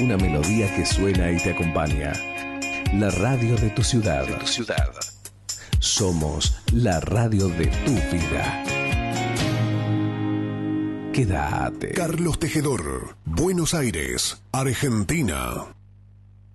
Una melodía que suena y te acompaña. La radio de tu ciudad. Somos la radio de tu vida. Quédate. Carlos Tejedor, Buenos Aires, Argentina.